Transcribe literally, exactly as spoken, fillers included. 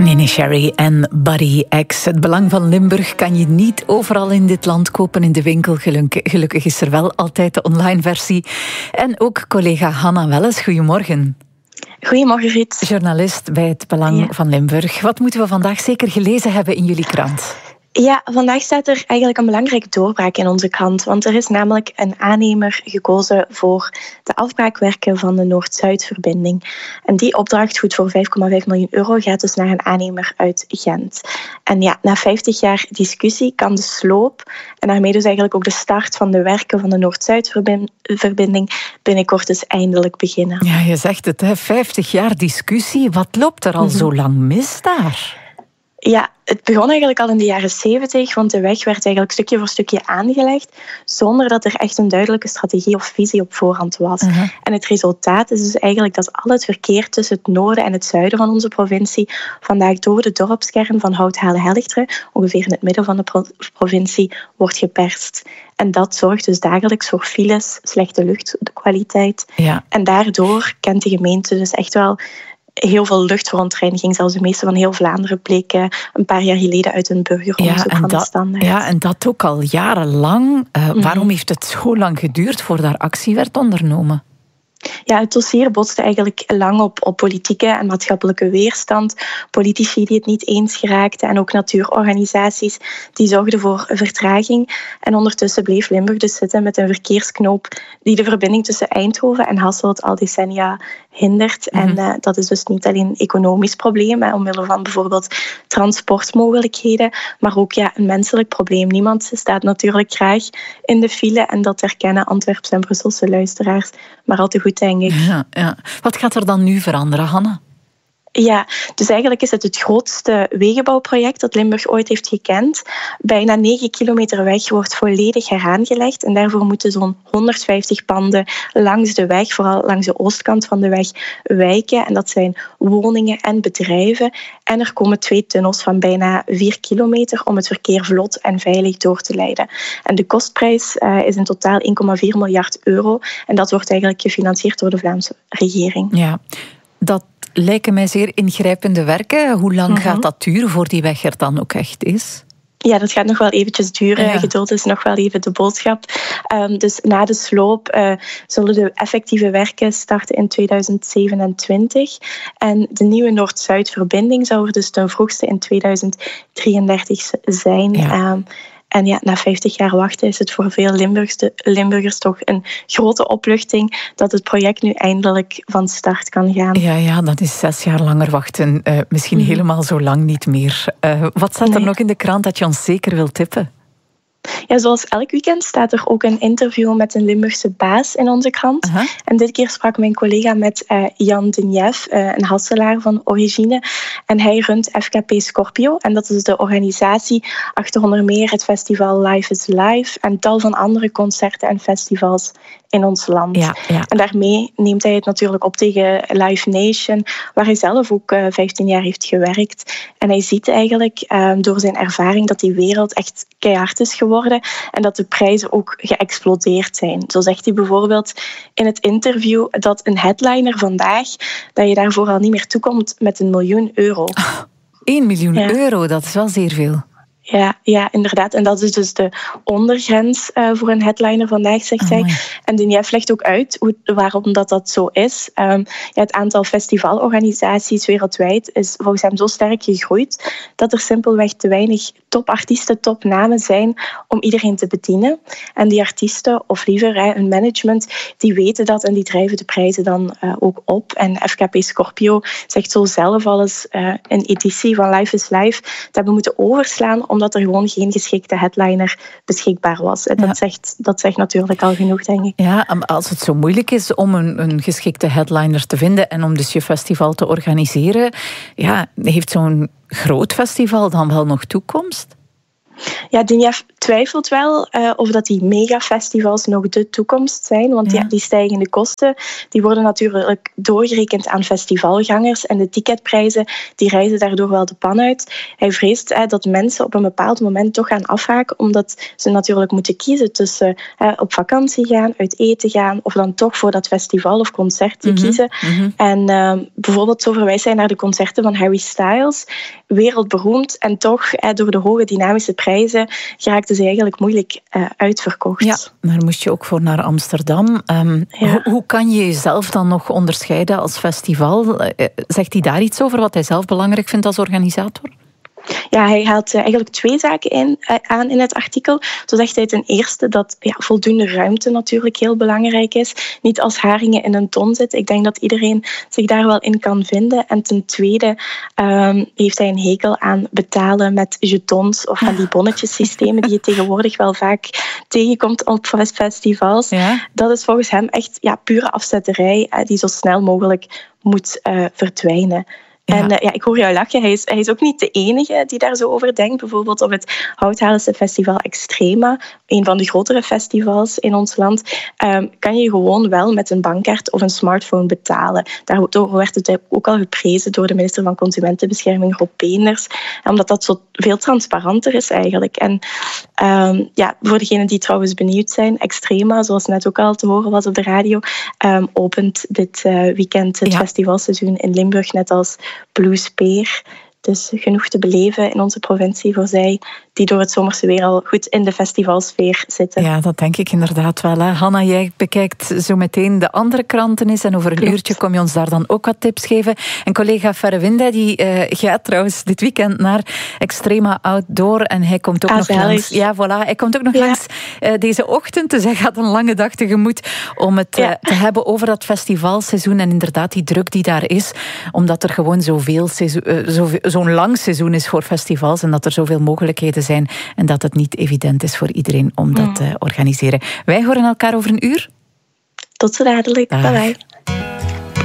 Nene Sherry en Buddy X. Het belang van Limburg kan je niet overal in dit land kopen in de winkel. Gelukkig is er wel altijd de online versie. En ook collega Hanna Welles, goedemorgen. Goedemorgen, Riet. Journalist bij het Belang ja. van Limburg. Wat moeten we vandaag zeker gelezen hebben in jullie krant? Ja, vandaag staat er eigenlijk een belangrijke doorbraak in onze krant. Want er is namelijk een aannemer gekozen voor de afbraakwerken van de Noord-Zuid-verbinding. En die opdracht, goed voor vijf komma vijf miljoen euro, gaat dus naar een aannemer uit Gent. En ja, na vijftig jaar discussie kan de sloop en daarmee dus eigenlijk ook de start van de werken van de Noord-Zuid-verbinding binnenkort dus eindelijk beginnen. Ja, je zegt het, hè? vijftig jaar discussie. Wat loopt er al mm-hmm. zo lang mis daar? Ja, het begon eigenlijk al in de jaren zeventig, want de weg werd eigenlijk stukje voor stukje aangelegd, zonder dat er echt een duidelijke strategie of visie op voorhand was. Uh-huh. En het resultaat is dus eigenlijk dat al het verkeer tussen het noorden en het zuiden van onze provincie vandaag door de dorpskern van Houthalen-Helchteren, ongeveer in het midden van de pro- provincie, wordt geperst. En dat zorgt dus dagelijks voor files, slechte luchtkwaliteit. Ja. En daardoor kent de gemeente dus echt wel heel veel luchtverontreiniging. Zelfs de meeste van heel Vlaanderen bleken een paar jaar geleden uit een burgeronderzoek ja, van de standaard. Ja, en dat ook al jarenlang. Uh, mm-hmm. Waarom heeft het zo lang geduurd voordat daar actie werd ondernomen? Ja, het dossier botste eigenlijk lang op, op politieke en maatschappelijke weerstand. Politici die het niet eens geraakten en ook natuurorganisaties die zorgden voor vertraging. En ondertussen bleef Limburg dus zitten met een verkeersknoop die de verbinding tussen Eindhoven en Hasselt al decennia hindert. Mm-hmm. En uh, dat is dus niet alleen een economisch probleem, hè, omwille van bijvoorbeeld transportmogelijkheden, maar ook ja, een menselijk probleem. Niemand staat natuurlijk graag in de file en dat herkennen Antwerpse en Brusselse luisteraars maar al te goed, denk ik. Ja, ja. Wat gaat er dan nu veranderen, Hanna? Ja, dus eigenlijk is het het grootste wegenbouwproject dat Limburg ooit heeft gekend. Bijna negen kilometer weg wordt volledig heraangelegd en daarvoor moeten zo'n honderdvijftig panden langs de weg, vooral langs de oostkant van de weg, wijken. En dat zijn woningen en bedrijven. En er komen twee tunnels van bijna vier kilometer om het verkeer vlot en veilig door te leiden. En de kostprijs uh, is in totaal één komma vier miljard euro. En dat wordt eigenlijk gefinancierd door de Vlaamse regering. Ja, dat lijken mij zeer ingrijpende werken. Hoe lang mm-hmm. gaat dat duren voor die weg er dan ook echt is? Ja, dat gaat nog wel eventjes duren. Ja. Geduld is nog wel even de boodschap. Um, dus na de sloop uh, zullen de effectieve werken starten in tweeduizend zevenentwintig. En de nieuwe Noord-Zuid-verbinding zou er dus ten vroegste in tweeduizend drieëndertig zijn. Ja. Um, En ja, na vijftig jaar wachten is het voor veel Limburgers, Limburgers toch een grote opluchting dat het project nu eindelijk van start kan gaan. Ja, ja, dat is zes jaar langer wachten. Uh, misschien mm-hmm. helemaal zo lang niet meer. Uh, wat staat er nee. nog in de krant dat je ons zeker wilt tippen? Ja, zoals elk weekend staat er ook een interview met een Limburgse baas in onze krant. Uh-huh. En dit keer sprak mijn collega met uh, Jan Denjev, uh, een Hasselaar van origine. En hij runt F K P Scorpio. En dat is de organisatie achter onder meer het festival Life is Live en tal van andere concerten en festivals in ons land. Ja, ja. En daarmee neemt hij het natuurlijk op tegen Live Nation, waar hij zelf ook uh, vijftien jaar heeft gewerkt. En hij ziet eigenlijk uh, door zijn ervaring dat die wereld echt keihard is geworden en dat de prijzen ook geëxplodeerd zijn. Zo zegt hij bijvoorbeeld in het interview dat een headliner vandaag, dat je daarvoor al niet meer toekomt met een miljoen euro. Oh, één miljoen ja. euro, dat is wel zeer veel. Ja, ja, inderdaad. En dat is dus de ondergrens uh, voor een headliner vandaag, zegt oh, hij. En Denjev legt ook uit hoe, waarom dat, dat zo is. Um, ja, het aantal festivalorganisaties wereldwijd is volgens hem zo sterk gegroeid dat er simpelweg te weinig topartiesten, topnamen zijn om iedereen te bedienen. En die artiesten, of liever hè, hun management, die weten dat en die drijven de prijzen dan uh, ook op. En F K P Scorpio zegt zo zelf al eens uh, een editie van Life is Live dat hebben moeten overslaan omdat er gewoon geen geschikte headliner beschikbaar was. Dat, ja. zegt, dat zegt natuurlijk al genoeg, denk ik. Ja, als het zo moeilijk is om een, een geschikte headliner te vinden en om dus je festival te organiseren, ja, heeft zo'n groot festival dan wel nog toekomst? Ja, Denjef twijfelt wel uh, of dat die megafestivals nog de toekomst zijn. Want ja. Ja, die stijgende kosten die worden natuurlijk doorgerekend aan festivalgangers. En de ticketprijzen die reizen daardoor wel de pan uit. Hij vreest uh, dat mensen op een bepaald moment toch gaan afhaken. Omdat ze natuurlijk moeten kiezen tussen uh, op vakantie gaan, uit eten gaan. Of dan toch voor dat festival of concert te mm-hmm. kiezen. Mm-hmm. En uh, bijvoorbeeld zo verwijst hij naar de concerten van Harry Styles. Wereldberoemd. En toch uh, door de hoge dynamische prijzen geraakten ze eigenlijk moeilijk uh, uitverkocht. Ja, daar moest je ook voor naar Amsterdam. Um, ja. hoe, hoe kan je jezelf dan nog onderscheiden als festival? Uh, zegt hij daar iets over wat hij zelf belangrijk vindt als organisator? Ja, hij haalt eigenlijk twee zaken in, aan in het artikel. Zo zegt hij ten eerste dat ja, voldoende ruimte natuurlijk heel belangrijk is. Niet als haringen in een ton zitten. Ik denk dat iedereen zich daar wel in kan vinden. En ten tweede um, heeft hij een hekel aan betalen met jetons of van die bonnetjesystemen die je tegenwoordig wel vaak tegenkomt op festivals. Ja. Dat is volgens hem echt ja, pure afzetterij die zo snel mogelijk moet uh, verdwijnen. Ja. En uh, ja, ik hoor jou lachen. Hij is, hij is ook niet de enige die daar zo over denkt. Bijvoorbeeld op het Houthalense festival Extrema, een van de grotere festivals in ons land, um, kan je gewoon wel met een bankkaart of een smartphone betalen. Daardoor werd het ook al geprezen door de minister van Consumentenbescherming, Rob Beenders, omdat dat zo veel transparanter is eigenlijk. En um, ja, voor degenen die trouwens benieuwd zijn, Extrema, zoals net ook al te horen was op de radio, um, opent dit uh, weekend het ja. festivalseizoen in Limburg, net als Bluespeer. Dus genoeg te beleven in onze provincie voor zij die door het zomerse weer al goed in de festivalsfeer zitten. Ja, dat denk ik inderdaad wel. Hè. Hanna, jij bekijkt zo meteen de andere kranten eens en over een Klopt. uurtje kom je ons daar dan ook wat tips geven. En collega Verwinde, die uh, gaat trouwens dit weekend naar Extrema Outdoor en hij komt ook ah, nog langs. Ja, voilà. Hij komt ook nog ja. langs uh, deze ochtend, dus hij gaat een lange dag tegemoet om het ja. uh, te hebben over dat festivalseizoen en inderdaad die druk die daar is, omdat er gewoon zoveel seizoen, uh, zoveel, zo'n lang seizoen is voor festivals en dat er zoveel mogelijkheden zijn en dat het niet evident is voor iedereen om dat te mm. uh, organiseren. Wij horen elkaar over een uur. Tot zo dadelijk. Bye bye.